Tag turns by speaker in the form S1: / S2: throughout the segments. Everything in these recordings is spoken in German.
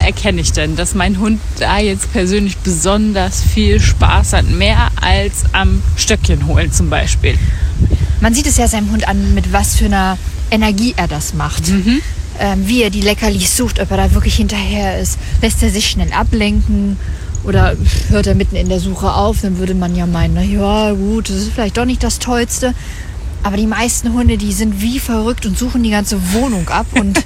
S1: erkenne ich denn, dass mein Hund da jetzt persönlich besonders viel Spaß hat? Mehr als am Stöckchen holen zum Beispiel.
S2: Man sieht es ja seinem Hund an, mit was für einer Energie er das macht. Wie er die Leckerlis sucht, ob er da wirklich hinterher ist. Lässt er sich schnell ablenken oder hört er mitten in der Suche auf? Dann würde man ja meinen, na ja, gut, das ist vielleicht doch nicht das Tollste. Aber die meisten Hunde, die sind wie verrückt und suchen die ganze Wohnung ab und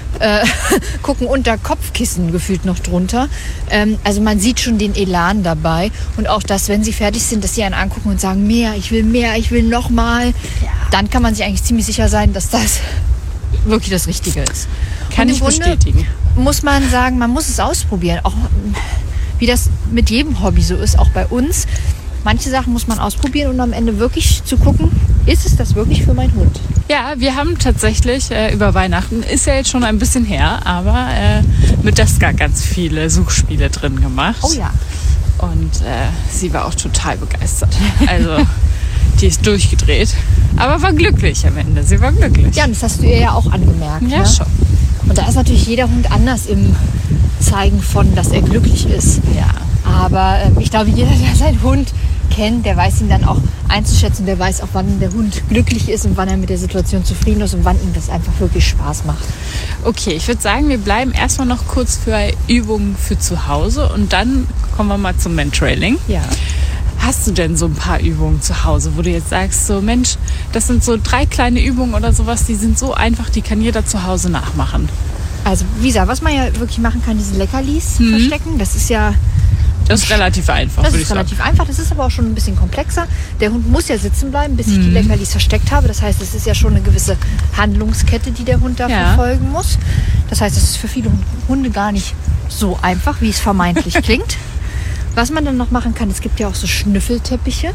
S2: gucken unter Kopfkissen gefühlt noch drunter. Also man sieht schon den Elan dabei. Und auch das, wenn sie fertig sind, dass sie einen angucken und sagen, mehr, ich will noch mal. Ja. Dann kann man sich eigentlich ziemlich sicher sein, dass das wirklich das Richtige ist.
S1: Kann ich bestätigen.
S2: Muss man sagen, man muss es ausprobieren. Auch wie das mit jedem Hobby so ist, auch bei uns. Manche Sachen muss man ausprobieren und am Ende wirklich zu gucken, ist es das wirklich für meinen Hund?
S1: Ja, wir haben tatsächlich über Weihnachten, ist ja jetzt schon ein bisschen her, aber mit Deska ganz viele Suchspiele drin gemacht.
S2: Oh ja.
S1: Und sie war auch total begeistert. Also die ist durchgedreht, aber war glücklich am Ende. Sie war glücklich.
S2: Ja, und das hast du ihr ja auch angemerkt.
S1: Ja,
S2: ne?
S1: schon.
S2: Und da ist natürlich jeder Hund anders im Zeigen von, dass er glücklich ist.
S1: Ja.
S2: Aber ich glaube, jeder, der seinen Hund kennt, der weiß ihn dann auch einzuschätzen. Der weiß auch, wann der Hund glücklich ist und wann er mit der Situation zufrieden ist und wann ihm das einfach wirklich Spaß macht.
S1: Okay, ich würde sagen, wir bleiben erstmal noch kurz für Übungen für zu Hause und dann kommen wir mal zum Mantrailing.
S2: Ja.
S1: Hast du denn so ein paar Übungen zu Hause, wo du jetzt sagst, so Mensch, das sind so 3 kleine Übungen oder sowas, die sind so einfach, die kann jeder zu Hause nachmachen?
S2: Also, wie gesagt, was man ja wirklich machen kann, diese Leckerlis verstecken, das ist ja...
S1: Das ist relativ einfach,
S2: Das ist relativ einfach, das ist aber auch schon ein bisschen komplexer. Der Hund muss ja sitzen bleiben, bis ich die Leckerlis versteckt habe. Das heißt, es ist ja schon eine gewisse Handlungskette, die der Hund da verfolgen muss. Das heißt, es ist für viele Hunde gar nicht so einfach, wie es vermeintlich klingt. Was man dann noch machen kann, es gibt ja auch so Schnüffelteppiche.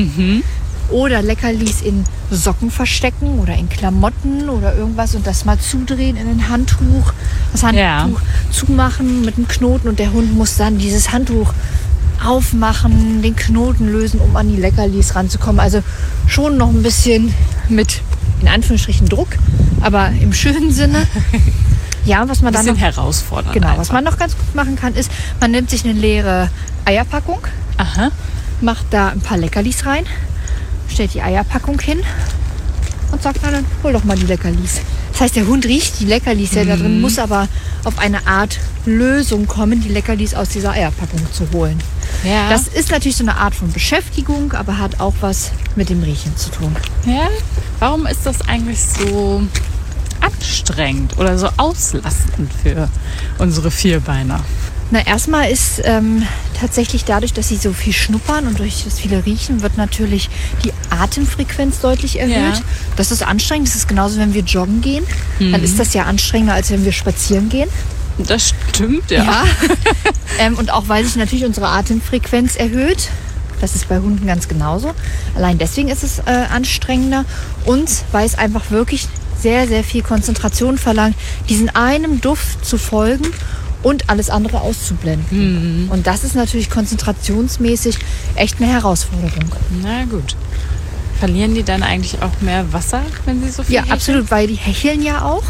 S2: Oder Leckerlis in Socken verstecken oder in Klamotten oder irgendwas und das mal zudrehen in ein Handtuch. Das Handtuch zumachen mit einem Knoten und der Hund muss dann dieses Handtuch aufmachen, den Knoten lösen, um an die Leckerlis ranzukommen. Also schon noch ein bisschen mit, in Anführungsstrichen, Druck, aber im schönen Sinne. Ja, was man dann noch
S1: herausfordernd.
S2: Genau,
S1: einfach.
S2: was man noch ganz gut machen kann, ist, man nimmt sich eine leere Eierpackung, macht da ein paar Leckerlis rein, stellt die Eierpackung hin und sagt, na dann hol doch mal die Leckerlis. Das heißt, der Hund riecht die Leckerlis ja da drin, muss aber auf eine Art Lösung kommen, die Leckerlis aus dieser Eierpackung zu holen.
S1: Ja.
S2: Das ist natürlich so eine Art von Beschäftigung, aber hat auch was mit dem Riechen zu tun.
S1: Ja? Warum ist das eigentlich so anstrengend oder so auslastend für unsere Vierbeiner?
S2: Na, erstmal ist tatsächlich dadurch, dass sie so viel schnuppern und durch das viele Riechen, wird natürlich die Atemfrequenz deutlich erhöht.
S1: Ja.
S2: Das ist anstrengend. Das ist genauso, wenn wir joggen gehen. Dann ist das ja anstrengender, als wenn wir spazieren gehen.
S1: Das stimmt, ja.
S2: Ja. Und auch, weil sich natürlich unsere Atemfrequenz erhöht. Das ist bei Hunden ganz genauso. Allein deswegen ist es anstrengender. Und weil es einfach wirklich sehr, sehr viel Konzentration verlangt, diesen einem Duft zu folgen und alles andere auszublenden. Und das ist natürlich konzentrationsmäßig echt eine Herausforderung.
S1: Na gut. Verlieren die dann eigentlich auch mehr Wasser, wenn sie so viel hecheln?
S2: Absolut, weil die hecheln ja auch.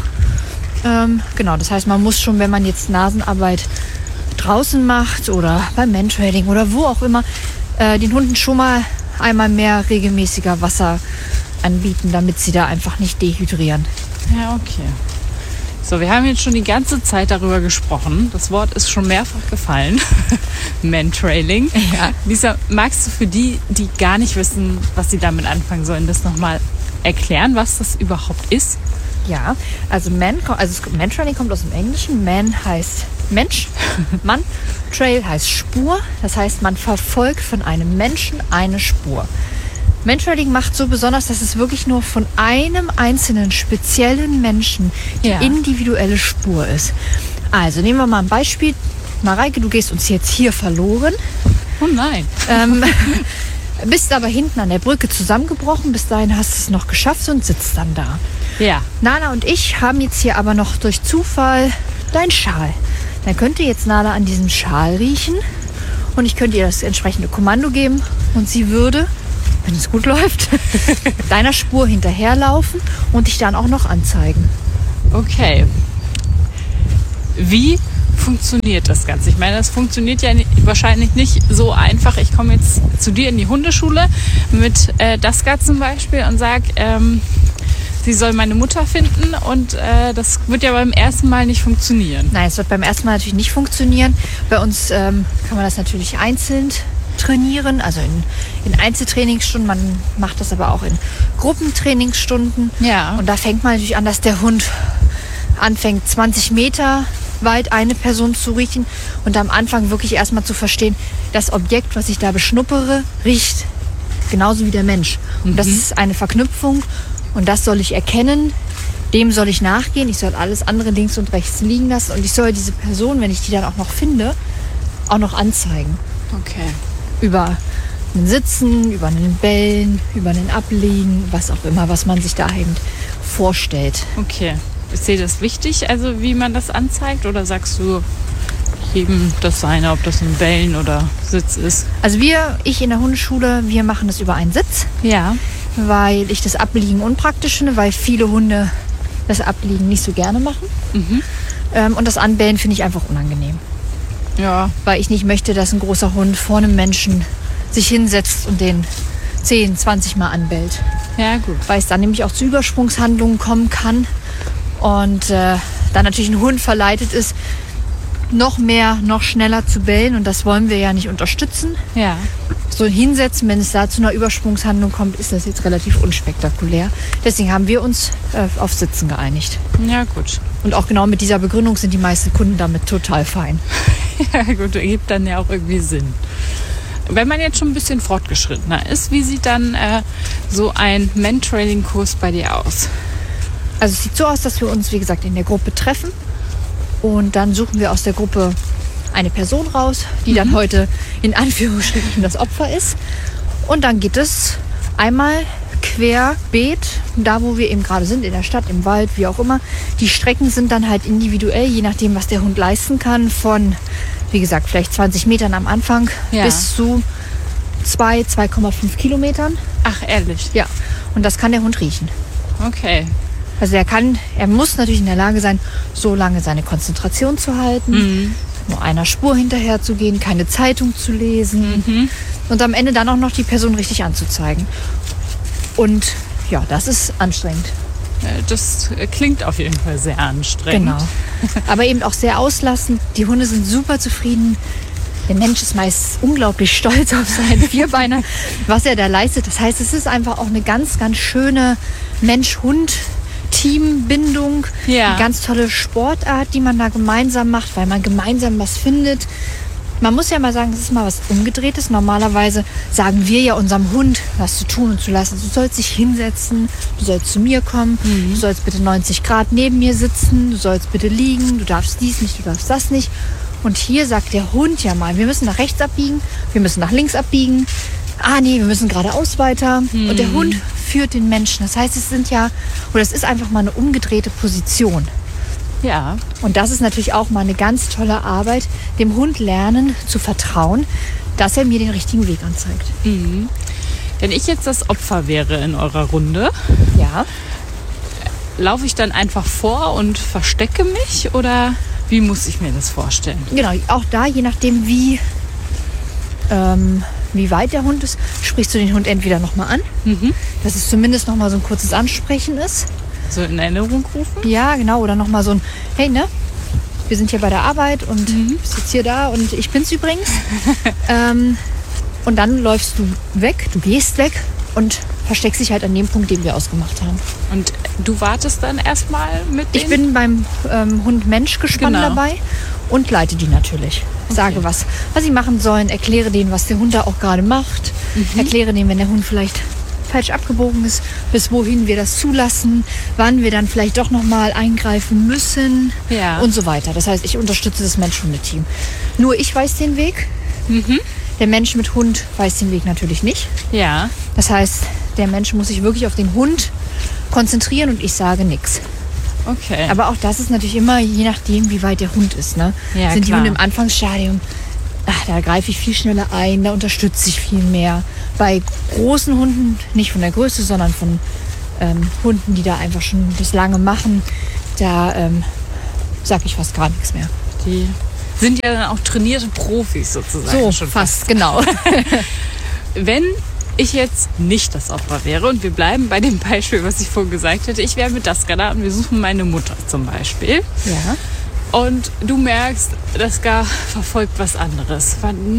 S2: Genau, das heißt, man muss schon, wenn man jetzt Nasenarbeit draußen macht oder beim Mantrailing oder wo auch immer, den Hunden schon mal einmal mehr regelmäßiger Wasser anbieten, damit sie da einfach nicht dehydrieren.
S1: Ja, okay. So, wir haben jetzt schon die ganze Zeit darüber gesprochen. Das Wort ist schon mehrfach gefallen. Mantrailing.
S2: Ja.
S1: Lisa, magst du für die, die gar nicht wissen, was sie damit anfangen sollen, das nochmal erklären, was das überhaupt ist?
S2: Ja, also Mantrailing kommt aus dem Englischen. Man heißt Mensch, Mann. Trail heißt Spur. Das heißt, man verfolgt von einem Menschen eine Spur. Mantrailing macht so besonders, dass es wirklich nur von einem einzelnen speziellen Menschen die individuelle Spur ist. Also nehmen wir mal ein Beispiel. Mareike, du gehst uns jetzt hier verloren.
S1: Oh nein.
S2: Bist aber hinten an der Brücke zusammengebrochen. Bis dahin hast du es noch geschafft und sitzt dann da.
S1: Ja.
S2: Nala und ich haben jetzt hier aber noch durch Zufall deinen Schal. Dann könnte jetzt Nala an diesem Schal riechen und ich könnte ihr das entsprechende Kommando geben und sie würde, wenn es gut läuft, deiner Spur hinterherlaufen und dich dann auch noch anzeigen.
S1: Okay. Wie funktioniert das Ganze? Ich meine, das funktioniert ja wahrscheinlich nicht so einfach. Ich komme jetzt zu dir in die Hundeschule mit Daska zum Beispiel und sage, sie soll meine Mutter finden und das wird ja beim ersten Mal nicht funktionieren.
S2: Nein, es wird beim ersten Mal natürlich nicht funktionieren. Bei uns kann man das natürlich einzeln trainieren, also in Einzeltrainingsstunden. Man macht das aber auch in Gruppentrainingsstunden.
S1: Ja.
S2: Und da fängt man natürlich an, dass der Hund anfängt, 20 Meter weit eine Person zu riechen und am Anfang wirklich erstmal zu verstehen, das Objekt, was ich da beschnuppere, riecht genauso wie der Mensch. Und das ist eine Verknüpfung und das soll ich erkennen, dem soll ich nachgehen, ich soll alles andere links und rechts liegen lassen und ich soll diese Person, wenn ich die dann auch noch finde, auch noch anzeigen.
S1: Okay.
S2: Über ein Sitzen, über einen Bellen, über einen Ablegen, was auch immer, was man sich da eben vorstellt.
S1: Okay. Ist dir das wichtig, also wie man das anzeigt? Oder sagst du jedem das seine, ob das ein Bellen oder Sitz ist?
S2: Also ich in der Hundeschule, wir machen das über einen Sitz.
S1: Ja.
S2: Weil ich das Abliegen unpraktisch finde, weil viele Hunde das Abliegen nicht so gerne machen. Und das Anbellen finde ich einfach unangenehm.
S1: Ja.
S2: Weil ich nicht möchte, dass ein großer Hund vor einem Menschen sich hinsetzt und den 10, 20 Mal anbellt.
S1: Ja, gut.
S2: Weil es dann nämlich auch zu Übersprungshandlungen kommen kann. Und dann natürlich ein Hund verleitet ist, noch mehr, noch schneller zu bellen. Und das wollen wir ja nicht unterstützen.
S1: Ja.
S2: So hinsetzen, wenn es da zu einer Übersprungshandlung kommt, ist das jetzt relativ unspektakulär. Deswegen haben wir uns auf Sitzen geeinigt.
S1: Ja, gut.
S2: Und auch genau mit dieser Begründung sind die meisten Kunden damit total fein.
S1: Ja, gut, ergibt dann ja auch irgendwie Sinn. Wenn man jetzt schon ein bisschen fortgeschrittener ist, wie sieht dann so ein Mentrailing-Kurs bei dir aus?
S2: Also es sieht so aus, dass wir uns, wie gesagt, in der Gruppe treffen. Und dann suchen wir aus der Gruppe eine Person raus, die dann heute in Anführungsstrichen das Opfer ist. Und dann geht es einmal querbeet, da wo wir eben gerade sind, in der Stadt, im Wald, wie auch immer. Die Strecken sind dann halt individuell, je nachdem, was der Hund leisten kann, von, wie gesagt, vielleicht 20 Metern am Anfang bis zu 2,5 Kilometern.
S1: Ach, ehrlich?
S2: Ja, und das kann der Hund riechen.
S1: Okay.
S2: Also er muss natürlich in der Lage sein, so lange seine Konzentration zu halten, nur einer Spur hinterher zu gehen, keine Zeitung zu lesen und am Ende dann auch noch die Person richtig anzuzeigen. Und ja, das ist anstrengend.
S1: Das klingt auf jeden Fall sehr anstrengend.
S2: Genau. Aber eben auch sehr auslassend. Die Hunde sind super zufrieden. Der Mensch ist meist unglaublich stolz auf seinen Vierbeiner, was er da leistet. Das heißt, es ist einfach auch eine ganz, ganz schöne Mensch-Hund-Teambindung.
S1: Ja.
S2: Eine ganz tolle Sportart, die man da gemeinsam macht, weil man gemeinsam was findet. Man muss ja mal sagen, es ist mal was Umgedrehtes. Normalerweise sagen wir ja unserem Hund, was zu tun und zu lassen. Du sollst dich hinsetzen, du sollst zu mir kommen, du sollst bitte 90 Grad neben mir sitzen, du sollst bitte liegen, du darfst dies nicht, du darfst das nicht. Und hier sagt der Hund ja mal, wir müssen nach rechts abbiegen, wir müssen nach links abbiegen. Ah nee, wir müssen geradeaus weiter. Und der Hund führt den Menschen. Das heißt, es ist einfach mal eine umgedrehte Position.
S1: Ja.
S2: Und das ist natürlich auch mal eine ganz tolle Arbeit, dem Hund lernen zu vertrauen, dass er mir den richtigen Weg anzeigt.
S1: Wenn ich jetzt das Opfer wäre in eurer Runde,
S2: Ja.
S1: laufe ich dann einfach vor und verstecke mich oder wie muss ich mir das vorstellen?
S2: Genau, auch da, je nachdem wie weit der Hund ist, sprichst du den Hund entweder nochmal an, dass es zumindest nochmal so ein kurzes Ansprechen ist.
S1: So in Erinnerung rufen?
S2: Ja, genau. Oder nochmal so ein, hey, ne? Wir sind hier bei der Arbeit und bist jetzt hier da und ich bin's übrigens. Und dann läufst du weg, du gehst weg und versteckst dich halt an dem Punkt, den wir ausgemacht haben.
S1: Und du wartest dann erstmal mit denen?
S2: Ich bin beim Hund-Mensch-Gespann dabei und leite die natürlich. Sage, was sie machen sollen, erkläre denen, was der Hund da auch gerade macht. Erkläre denen, wenn der Hund vielleicht falsch abgebogen ist, bis wohin wir das zulassen, wann wir dann vielleicht doch nochmal eingreifen müssen und so weiter. Das heißt, ich unterstütze das Mensch-Hunde-Team. Nur ich weiß den Weg. Der Mensch mit Hund weiß den Weg natürlich nicht.
S1: Ja.
S2: Das heißt, der Mensch muss sich wirklich auf den Hund konzentrieren und ich sage nichts.
S1: Okay.
S2: Aber auch das ist natürlich immer je nachdem, wie weit der Hund ist. Ne?
S1: Ja,
S2: sind die
S1: klar.
S2: Hunde im Anfangsstadium, da greife ich viel schneller ein, da unterstütze ich viel mehr. Bei großen Hunden, nicht von der Größe, sondern von Hunden, die da einfach schon das lange machen, da sage ich fast gar nichts mehr.
S1: Die sind ja dann auch trainierte Profis sozusagen.
S2: So,
S1: schon
S2: fast, genau.
S1: Wenn ich jetzt nicht das Opfer wäre und wir bleiben bei dem Beispiel, was ich vorhin gesagt hätte, ich wäre mit Daska da und wir suchen meine Mutter zum Beispiel.
S2: Ja.
S1: Und du merkst, Daska verfolgt was anderes.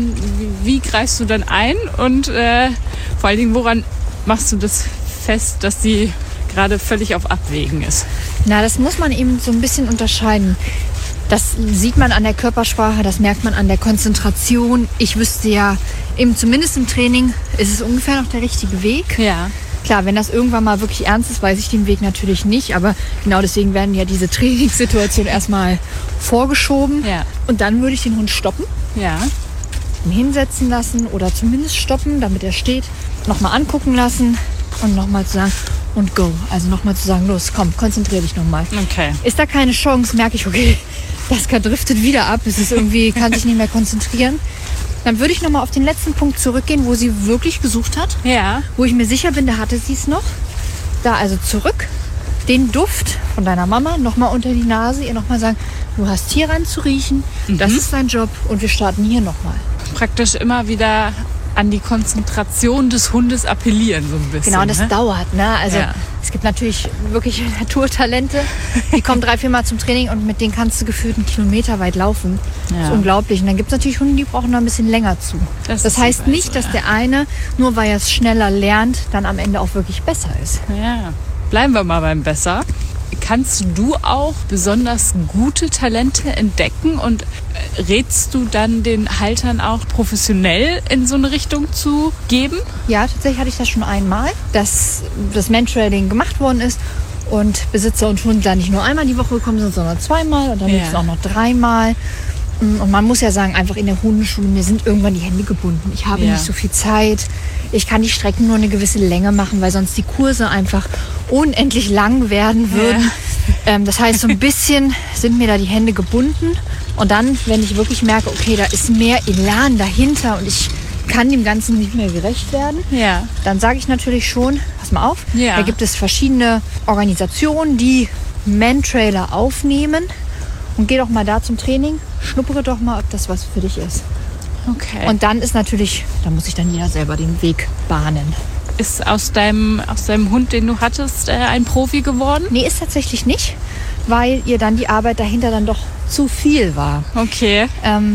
S1: Wie greifst du dann ein und vor allen Dingen, woran machst du das fest, dass sie gerade völlig auf Abwägen ist?
S2: Na, das muss man eben so ein bisschen unterscheiden. Das sieht man an der Körpersprache, das merkt man an der Konzentration. Ich wüsste ja, eben zumindest im Training ist es ungefähr noch der richtige Weg.
S1: Ja.
S2: Klar, wenn das irgendwann mal wirklich ernst ist, weiß ich den Weg natürlich nicht. Aber genau deswegen werden ja diese Trainingssituationen erstmal vorgeschoben.
S1: Ja.
S2: Und dann würde ich den Hund stoppen,
S1: Ja.
S2: ihn hinsetzen lassen oder zumindest stoppen, damit er steht, nochmal angucken lassen und nochmal zu sagen, und go. Also nochmal zu sagen, los, komm, konzentrier dich nochmal.
S1: Okay.
S2: Ist da keine Chance, merke ich, okay, Daska driftet wieder ab, es ist irgendwie, kann sich nicht mehr konzentrieren. Dann würde ich nochmal auf den letzten Punkt zurückgehen, wo sie wirklich gesucht hat.
S1: Ja.
S2: Wo ich mir sicher bin, da hatte sie es noch. Da also zurück, den Duft von deiner Mama nochmal unter die Nase, ihr nochmal sagen, du hast hier ran zu riechen, das ist dein Job und wir starten hier nochmal.
S1: Praktisch immer wieder an die Konzentration des Hundes appellieren, so ein bisschen.
S2: Genau, das
S1: ne?
S2: dauert. Ne? Also
S1: Ja.
S2: es gibt natürlich wirklich Naturtalente, die kommen 3-4 Mal zum Training und mit denen kannst du gefühlt 1 Kilometer weit laufen.
S1: Ja.
S2: Das ist unglaublich. Und dann gibt es natürlich Hunde, die brauchen da ein bisschen länger zu.
S1: Das
S2: Das
S1: ist
S2: heißt
S1: jeweils
S2: nicht,
S1: so,
S2: dass
S1: ja.
S2: der eine, nur weil er es schneller lernt, dann am Ende auch wirklich besser ist.
S1: Ja. Bleiben wir mal beim Besser. Kannst du auch besonders gute Talente entdecken und rätst du dann den Haltern auch professionell in so eine Richtung zu geben?
S2: Ja, tatsächlich hatte ich das schon einmal, dass das Mantrailing gemacht worden ist und Besitzer und Hund da nicht nur einmal die Woche gekommen sind, sondern 2-mal und dann
S1: Ja.
S2: liebsten auch noch 3-mal. Und man muss ja sagen, einfach in der Hundeschule, mir sind irgendwann die Hände gebunden. Ich habe
S1: Ja.
S2: nicht so viel Zeit. Ich kann die Strecken nur eine gewisse Länge machen, weil sonst die Kurse einfach unendlich lang werden würden. Das heißt, so ein bisschen sind mir da die Hände gebunden. Und dann, wenn ich wirklich merke, okay, da ist mehr Elan dahinter und ich kann dem Ganzen nicht mehr gerecht werden,
S1: Ja.
S2: dann sage ich natürlich schon, pass mal auf,
S1: Ja.
S2: da gibt es verschiedene Organisationen, die Mantrailer aufnehmen. Und geh doch mal da zum Training, schnuppere doch mal, ob das was für dich ist.
S1: Okay.
S2: Und dann ist natürlich, da muss sich dann jeder selber den Weg bahnen.
S1: ist aus deinem Hund, den du hattest, ein Profi geworden?
S2: Nee, ist tatsächlich nicht, weil ihr dann die Arbeit dahinter dann doch zu viel war.
S1: Okay.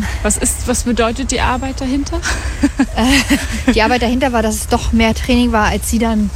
S1: Was bedeutet die Arbeit dahinter?
S2: Die Arbeit dahinter war, dass es doch mehr Training war, als sie dann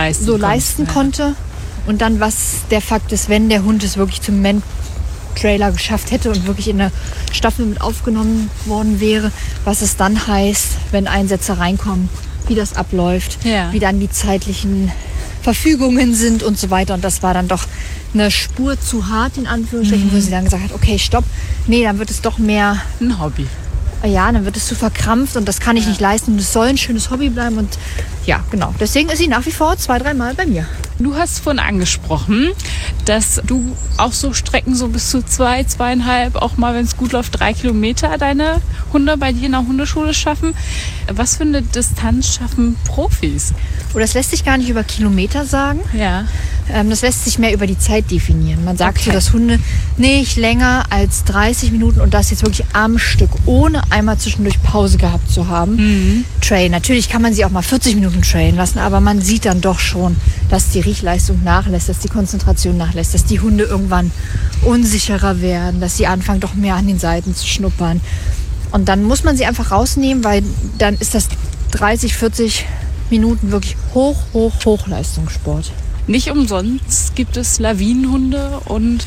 S2: leisten konnte. Und dann, was der Fakt ist, wenn der Hund es wirklich zum Trailer geschafft hätte und wirklich in eine Staffel mit aufgenommen worden wäre, was es dann heißt, wenn Einsätze reinkommen, wie das abläuft,
S1: Ja.
S2: wie dann die zeitlichen Verfügungen sind und so weiter. Und das war dann doch eine Spur zu hart, in Anführungsstrichen, wo sie dann gesagt hat, okay, stopp, nee, dann wird es doch mehr,
S1: Ein Hobby.
S2: ja, dann wird es zu verkrampft und das kann ich nicht leisten und es soll ein schönes Hobby bleiben und ja, genau. Deswegen ist sie nach wie vor 2-3 Mal bei mir.
S1: Du hast vorhin angesprochen, dass du auch so Strecken so bis zu 2,5, auch mal, wenn es gut läuft, 3 Kilometer deine Hunde bei dir in der Hundeschule schaffen. Was für eine Distanz schaffen Profis?
S2: Oder das lässt sich gar nicht über Kilometer sagen.
S1: Ja.
S2: Das lässt sich mehr über die Zeit definieren. Man sagt
S1: Okay.
S2: so, dass Hunde nicht länger als 30 Minuten und das jetzt wirklich am Stück, ohne einmal zwischendurch Pause gehabt zu haben, trainen. Natürlich kann man sie auch mal 40 Minuten trainen lassen, aber man sieht dann doch schon, dass die Riechleistung nachlässt, dass die Konzentration nachlässt, dass die Hunde irgendwann unsicherer werden, dass sie anfangen, doch mehr an den Seiten zu schnuppern. Und dann muss man sie einfach rausnehmen, weil dann ist das 30, 40 Minuten wirklich Hochleistungssport.
S1: Nicht umsonst gibt es Lawinenhunde und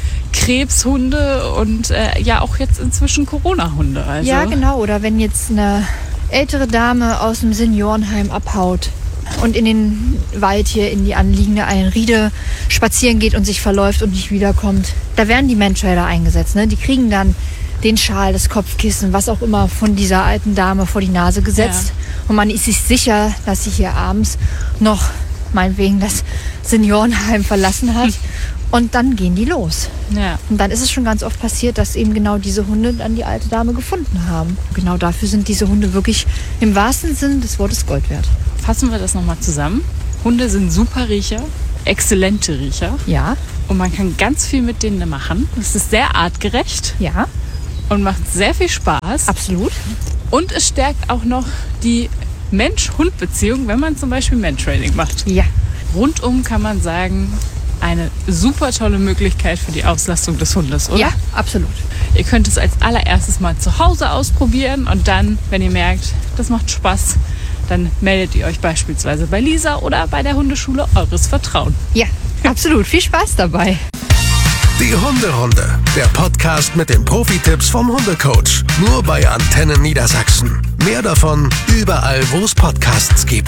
S1: Krebshunde und ja auch jetzt inzwischen Corona-Hunde. Also.
S2: Ja, genau. Oder wenn jetzt eine ältere Dame aus dem Seniorenheim abhaut und in den Wald hier in die anliegende Einriede spazieren geht und sich verläuft und nicht wiederkommt. Da werden die Mantrailer eingesetzt. Ne? Die kriegen dann den Schal, das Kopfkissen, was auch immer von dieser alten Dame vor die Nase gesetzt.
S1: Ja.
S2: Und man ist sich sicher, dass sie hier abends noch meinetwegen das Seniorenheim verlassen hat. Und dann gehen die los.
S1: Ja.
S2: Und dann ist es schon ganz oft passiert, dass eben genau diese Hunde dann die alte Dame gefunden haben. Genau dafür sind diese Hunde wirklich im wahrsten Sinn des Wortes Gold wert.
S1: Fassen wir das nochmal zusammen. Hunde sind super Riecher, exzellente Riecher.
S2: Ja,
S1: Und man kann ganz viel mit denen machen. Das ist sehr artgerecht.
S2: ja.
S1: und macht sehr viel Spaß.
S2: Absolut.
S1: Und es stärkt auch noch die Mensch-Hund-Beziehung, wenn man zum Beispiel Mantrailing macht.
S2: Ja.
S1: Rundum kann man sagen, eine super tolle Möglichkeit für die Auslastung des Hundes, oder?
S2: Ja, absolut.
S1: Ihr könnt es als allererstes mal zu Hause ausprobieren und dann, wenn ihr merkt, das macht Spaß, dann meldet ihr euch beispielsweise bei Lisa oder bei der Hundeschule eures Vertrauens.
S2: Ja, absolut. Viel Spaß dabei.
S3: Die Hunderunde, der Podcast mit den Profi-Tipps vom Hundecoach. Nur bei Antenne Niedersachsen. Mehr davon überall, wo es Podcasts gibt.